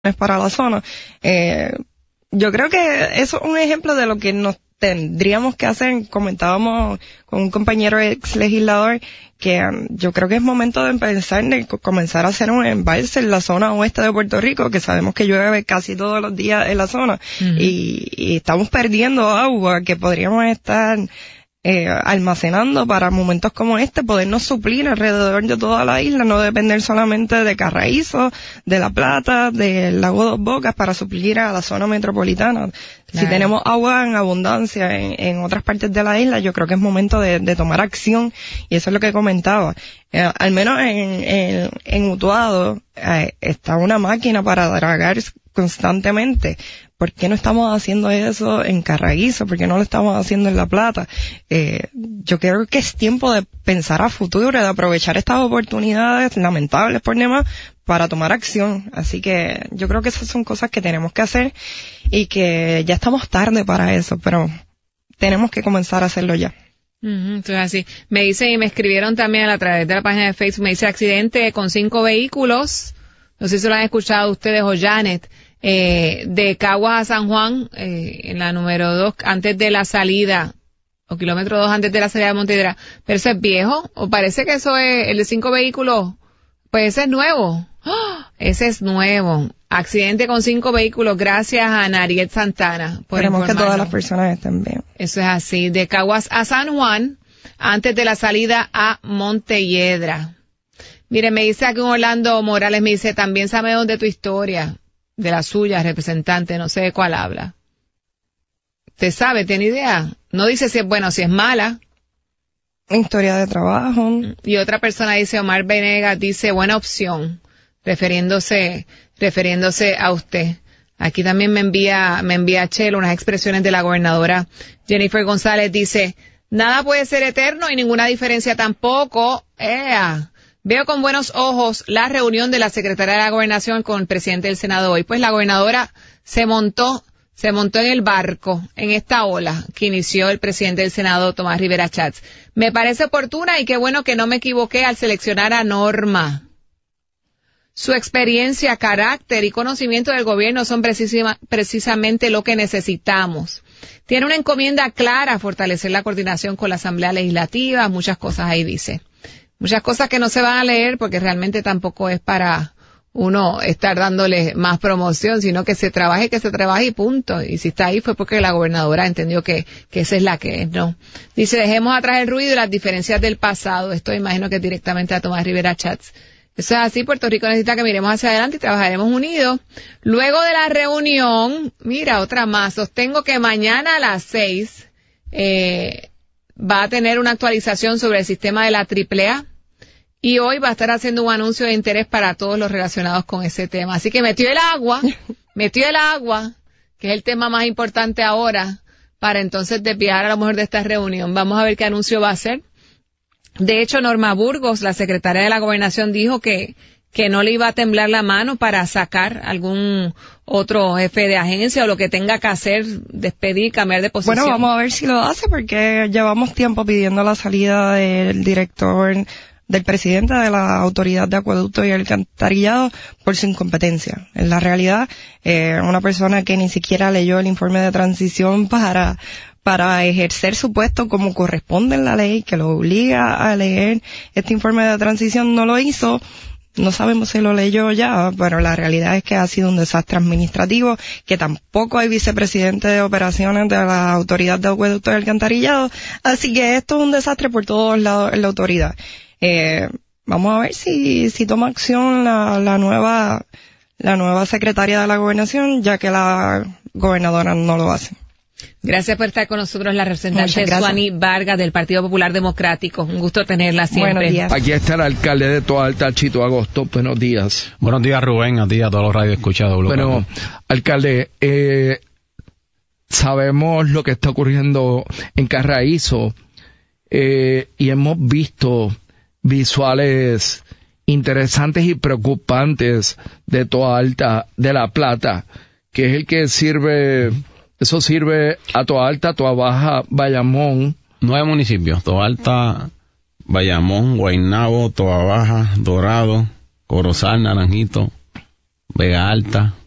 para la zona. Yo creo que eso es un ejemplo de lo que nos tendríamos que hacer. Comentábamos con un compañero ex legislador que yo creo que es momento de comenzar a hacer un embalse en la zona oeste de Puerto Rico, que sabemos que llueve casi todos los días en la zona, y estamos perdiendo agua que podríamos estar almacenando para momentos como este, podernos suplir alrededor de toda la isla, no depender solamente de Carraízo, de La Plata, del Lago Dos Bocas para suplir a la zona metropolitana. Si tenemos agua en abundancia en otras partes de la isla, yo creo que es momento de tomar acción, y eso es lo que comentaba. Al menos en Utuado está una máquina para dragar constantemente. ¿Por qué no estamos haciendo eso en Carraízo? ¿Por qué no lo estamos haciendo en La Plata? Yo creo que es tiempo de pensar a futuro, de aprovechar estas oportunidades lamentables por demás para tomar acción. Así que yo creo que esas son cosas que tenemos que hacer y que ya estamos tarde para eso, pero tenemos que comenzar a hacerlo ya. Entonces así. Me dicen y me escribieron también a través de la página de Facebook, me dice accidente con 5 vehículos, no sé si lo han escuchado ustedes o Janet, de Caguas a San Juan, en la número 2, antes de la salida, o kilómetro 2 antes de la salida de Montehiedra. Pero ese es viejo, o parece que eso es, el de 5 vehículos, pues ese es nuevo. ¡Oh! Ese es nuevo. Accidente con 5 vehículos, gracias a Nariet Santana. Esperemos que todas las personas estén bien. Eso es así, de Caguas a San Juan, antes de la salida a Montehiedra. Mire, me dice aquí un Orlando Morales, me dice, también sabemos de tu historia, de la suya, representante, no sé de cuál habla. ¿Usted sabe, tiene idea? No dice si es buena o si es mala. Historia de trabajo. Y otra persona dice, Omar Venegas, dice, buena opción, refiriéndose a usted. Aquí también me envía Chelo unas expresiones de la gobernadora Jennifer González, dice, nada puede ser eterno y ninguna diferencia tampoco. Veo con buenos ojos la reunión de la secretaria de la Gobernación con el presidente del Senado hoy. Pues la gobernadora se montó en el barco, en esta ola que inició el presidente del Senado, Tomás Rivera Schatz. Me parece oportuna y qué bueno que no me equivoqué al seleccionar a Norma. Su experiencia, carácter y conocimiento del gobierno son precisamente lo que necesitamos. Tiene una encomienda clara, fortalecer la coordinación con la Asamblea Legislativa, muchas cosas ahí dice. Muchas cosas que no se van a leer porque realmente tampoco es para uno estar dándole más promoción, sino que se trabaje y punto. Y si está ahí fue porque la gobernadora entendió que esa es la que es, ¿no? Dice, dejemos atrás el ruido y las diferencias del pasado. Esto imagino que es directamente a Tomás Rivera Schatz. Eso es así, Puerto Rico necesita que miremos hacia adelante y trabajaremos unidos. Luego de la reunión, mira, otra más, sostengo que mañana a las 6 va a tener una actualización sobre el sistema de la AAA. Y hoy va a estar haciendo un anuncio de interés para todos los relacionados con ese tema. Así que metió el agua, que es el tema más importante ahora, para entonces desviar a lo mejor de esta reunión. Vamos a ver qué anuncio va a hacer. De hecho, Norma Burgos, la secretaria de la Gobernación, dijo que no le iba a temblar la mano para sacar algún otro jefe de agencia o lo que tenga que hacer, despedir, cambiar de posición. Bueno, vamos a ver si lo hace, porque llevamos tiempo pidiendo la salida del del presidente de la Autoridad de Acueducto y Alcantarillado por su incompetencia. En la realidad, una persona que ni siquiera leyó el informe de transición para ejercer su puesto como corresponde en la ley, que lo obliga a leer este informe de transición, no lo hizo. No sabemos si lo leyó ya, pero la realidad es que ha sido un desastre administrativo, que tampoco hay vicepresidente de operaciones de la Autoridad de Acueducto y Alcantarillado, así que esto es un desastre por todos lados en la autoridad. Vamos a ver si toma acción la nueva secretaria de la Gobernación, ya que la gobernadora no lo hace. Gracias por estar con nosotros, la representante Suani Vargas del Partido Popular Democrático. Un gusto tenerla siempre. Buenos días. Aquí está el alcalde de Toalta, Chito Agosto. Buenos días. Buenos días, Rubén. A ti, a todos los radioescuchados. Bueno, alcalde, sabemos lo que está ocurriendo en Carraízo, y hemos visto visuales interesantes y preocupantes de Toalta, de La Plata, que es el que sirve a Toalta, Toabaja, Bayamón. 9 municipios: Toalta, Bayamón, Guaynabo, Toabaja, Dorado, Corozal, Naranjito, Vega Alta,